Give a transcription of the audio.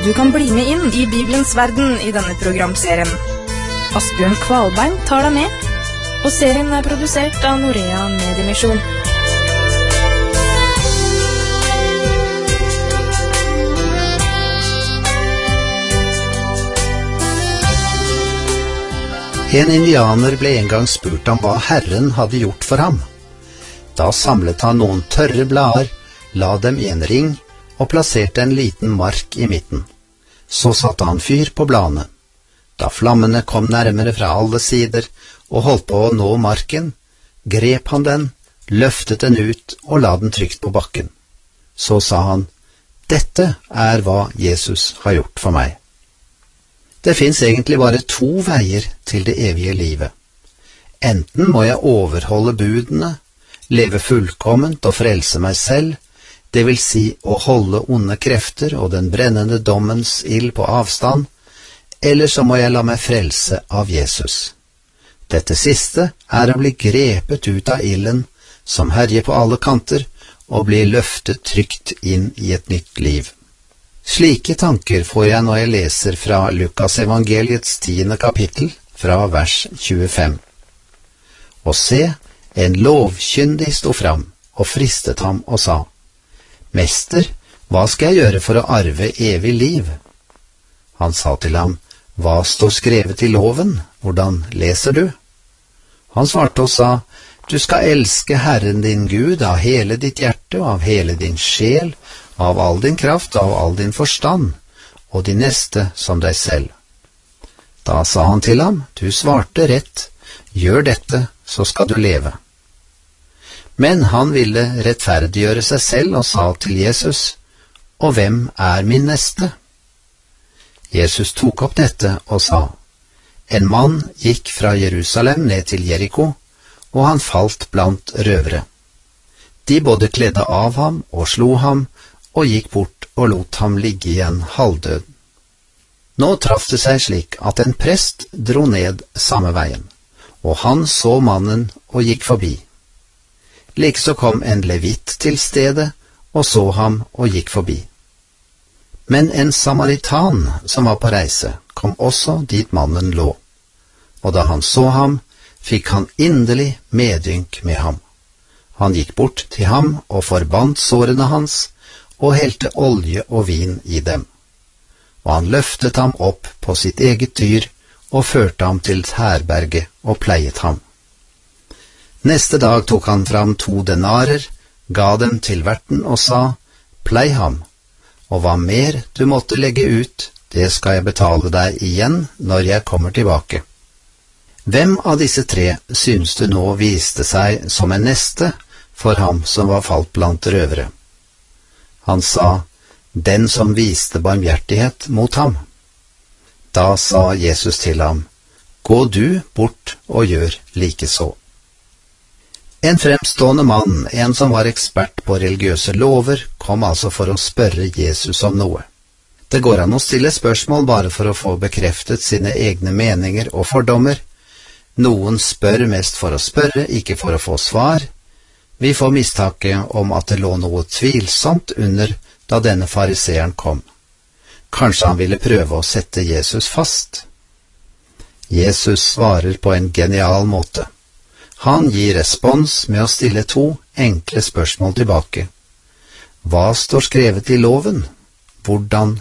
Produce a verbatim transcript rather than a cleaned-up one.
Du kan bli med inn i Bibelens verden i denne programserien. Asbjørn Kvalbein tar deg med, og serien er produsert av Norea Mediemisjon. En indianer ble en gang spurt om hva Herren hadde gjort for ham. Da samlet han noen tørre blader, la dem i en ring og plasserte en liten mark i midten. Så satte han fyr på bladene. Da flammene kom nærmere fra alle sider og holdt på å nå marken, grep han den, løftet den ut og la den trygt på bakken. Så sa han, «Dette er hva Jesus har gjort for meg.» Det finnes egentlig bare to veier til det evige livet. Enten må jeg overholde budene, leve fullkomment og frelse meg selv, det vil si å holde onde krefter og den brennende dommens ild på avstand, eller så må jeg la meg frelse av Jesus. Dette siste er å bli grepet ut av ilden, som herjer på alle kanter, og bli løftet trygt inn i et nytt liv. Slike tanker får jeg når jeg leser fra Lukas evangeliets tiende kapittel, fra vers tjuefem. Og se, en lovkyndig sto fram og fristet ham og sa, «Mester, hva skal jeg gjøre for å arve evig liv?» Han sa til ham, «Hva står skrevet i loven? Hvordan leser du?» Han svarte og sa, «Du skal elske Herren din Gud av hele ditt hjerte og av hele din sjel, av all din kraft og av all din forstand, og din neste som deg selv.» Da sa han til ham, «Du svarte rett, gjør dette, så skal du leve.» Men han ville rettferdiggjøre seg selv og sa til Jesus, «Og hvem er min neste?» Jesus tok opp dette og sa, «En mann gikk fra Jerusalem ned til Jericho, og han falt blant røvere. De både kledde av ham og slo ham, og gikk bort og lot ham ligge igjen halvdød. Nå traff det seg slik at en prest dro ned samme veien, og han så mannen og gikk forbi. Likeså kom en levit til stedet og så ham og gikk forbi. Men en samaritan som var på reise kom også dit mannen lå, og da han så ham, fikk han inderlig medynk med ham. Han gikk bort til ham og forbandt sårene hans, og helte olje og vin i dem. Og han løftet ham opp på sitt eget dyr, og førte ham til herberget og pleiet ham. Neste dag tok han fram to denarer, ga dem til verten og sa, «Plei ham, og hva mer du måtte legge ut, det skal jeg betale deg igjen når jeg kommer tilbake.» Hvem av disse tre synes du nå viste seg som en neste for ham som var falt blant røvere? Han sa, «Den som viste barmhjertighet mot ham.» Da sa Jesus til ham, «Gå du bort og gjør likeså.» En fremstående mann, en som var ekspert på religiøse lover, kom altså for å spørre Jesus om noe. Det går an å stille spørsmål bare for å få bekreftet sine egne meninger og fordommer. Noen spør mest for å spørre, ikke for å få svar. Vi får mistanke om at det lå noe tvilsomt under da denne fariseeren kom. Kanskje han ville prøve å sette Jesus fast? Jesus svarer på en genial måte. Han gir respons med å stille to enkle spørsmål tilbake. Hva står skrevet i loven? Hvordan